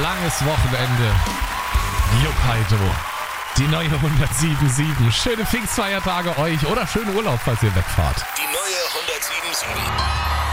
langes Wochenende. Jupp Heidel. Die neue 107.7. Schöne Pfingstfeiertage euch oder schönen Urlaub, falls ihr wegfahrt. Die neue 107.7.